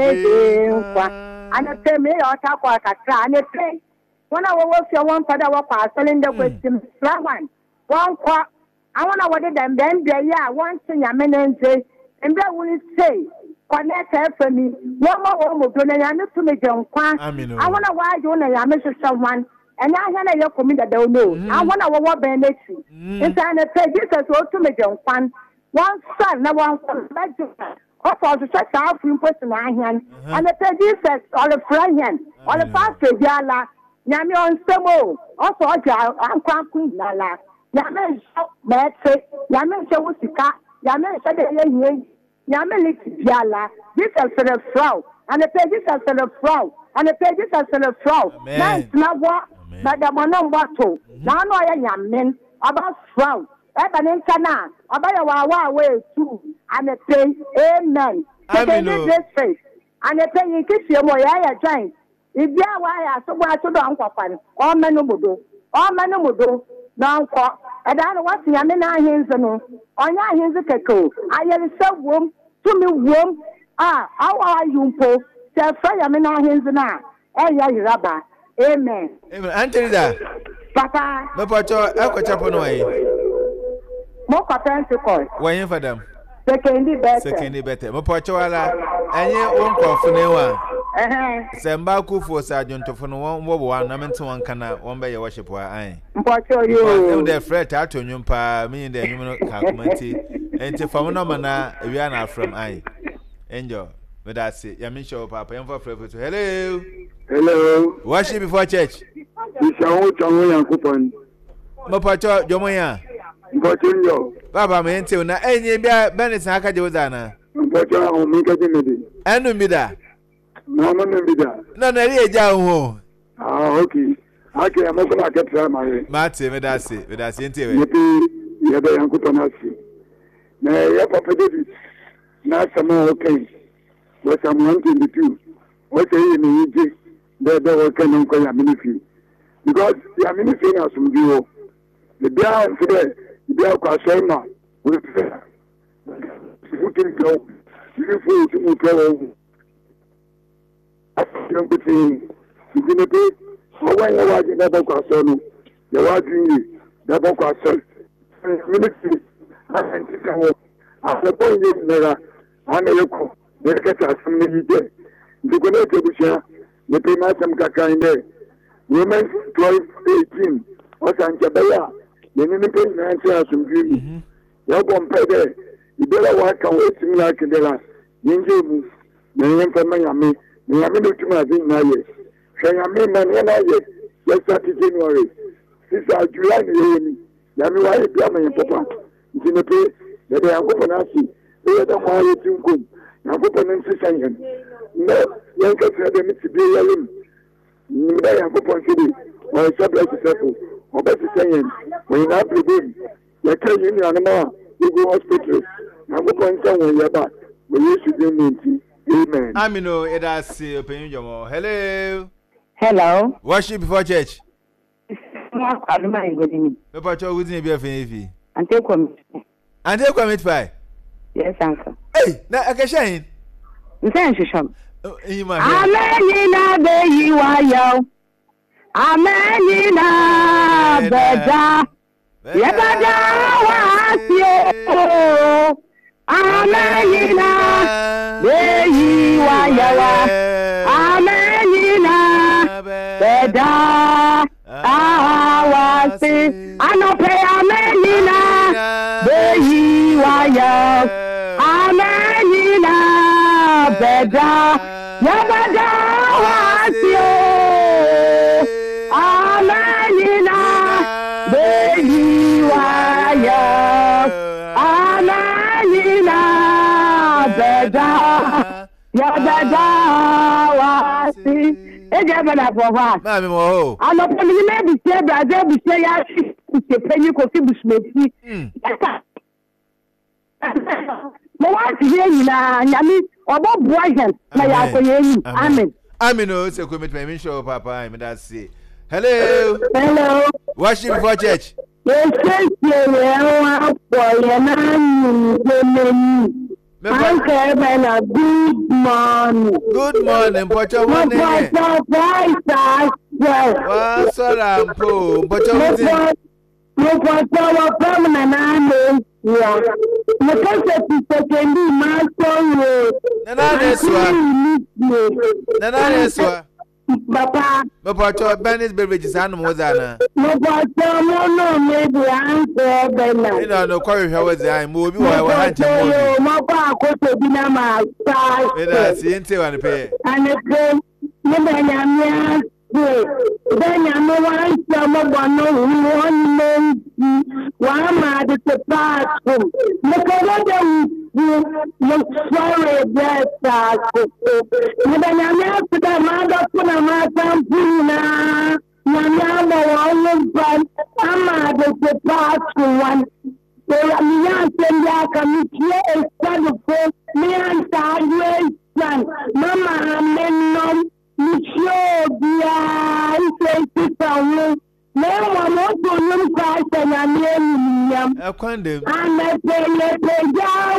and a pay me or talk or a try and a pay. When I was your one father was selling the question, one quack. I want to order them then, yeah, one thing I mean, and that will say, connect for me. One more woman, I need to make your quan. I want to why you know, I miss someone. And I had a young committee that don't know. I want to walk by next. It's an Jesus to make your quan. One son, no one like you. Also, to set out from person I hand. And the Jesus, all the friend, all the pastor, Yala, Yami on Samo, also, I'm quite Lala. Yamen shop, Matse, Yamen Shawusika, Yamen Shade, Yamen Yala, this is for the frau, and the pages are for the frau, and the pages are for the frau. Nice, not what, but the one bottle. Now, I am men about frau, Evan Kana, about a wawa way too, and the pay, amen. I mean, this face, and the pay in kiss your boy, I giant. If you are why I so much to the all men no now, and I don't want to have any hands on your hands. I am so warm to me warm. Ah, how are you, Poe? Tell fire me now hands now. Eh, yeah, Rabba. Amen. Amen. Anthony, Papa, no, but I'll chop on away. More patents to call. Why for them? Secondly better. Mopochoala, and you won't call for no one. Sembaku for Sergeant to phone one, I'm into one canna, one by your worship. I am the fret out on your pa, me and the human community, and to phenomena, we are not from I. Enjoy, but that's it. Yamin show papa, and for hello. Hello. Worship before church. You shall tell me, coupon. Mopacho, Jomoya. Baba, me until now, any Bennett Haka Josana. Mopacho, make a dimity. And no bida. No, no, no, ah, okay. Okay, I'm not going to get my Marty, that's it. That's it. You have a young coupon. Nay, your papa did it. Not some more okay. What I'm wanting to do. What are you in Egypt? There will come on call your ministry. Because your ministry has some view. The bear today, the bear Kwasema will who can go. You fool to go. Young between the pay. How are you watching that Kwasano? You're watching that Kwasano. Ministry. After point in there, I know you get us from the day. The Goneta, the pay my some kaka in there. Women 12-18, or Sanchabaya, the Ninipan answer some dream. You're going to pay there. You better work and wait to me like the last. Yinju, the young family, the Amino to my thing now. Shayami, man, let's start in January. Sister July, Yami, why you come in Papa? In the place that they are open as you. They don't want you to go. Now, open and say, no, young country, they need to be alone. I am open city, or a subject to settle, or better saying, when you have to do, you tell you, animal, you go hospital. I'm open somewhere, you're back. But you should do me. Amen. I mean, no, it has to open your mouth. Hello. Hello. Worship before church. I don't mind with me. No, but you're with me, F. And take one. And they'll commit by. Yes, uncle. Hey, now I can shine. You can't show. Amenina be yiwayo. Amenina beda. Yebada wasio. Amenina be yiwayo. Amenina beda. Awasi. Anope amenina be yiwayo. Amenina beda. Yabada wasio. Amenina be yiwayo. Amenina beda. Yabada wasi. Ejabana boha. Mami mo. Anope mi me bi se braze bi se ya se penyi ko fi busmeti. Mo wa ti ye na nyami obo boa hen na ya ko ye ni. Amen. Amen. No, say commit me show papa I mean that say. Hello. Hello. Worship before church. Yes, yes, yeah, for your man. Uncle Bella, good morning. Good morning, Pocho. One day. Well, sorry, I'm poor. Pocho. No, Pocho, permanent army. Yeah. Because it's can be my son. Nana, Papa. Pocho, Benny's beverages animals. No, Pocho, maybe Uncle Bella. You know, no quarry, how was I moving? I want to see into and pay. And then, then I'm one summer one man, one mother to pass him. Look at them, sorry, that's then I'm after the mother put a matter Puna. Yamama, I'm mother to pass one. So I'm young, and I can hear a son of me and son. Mama, I'm Monsieur, I say to someone, no one wants to look at an alien. I can't do. I'm a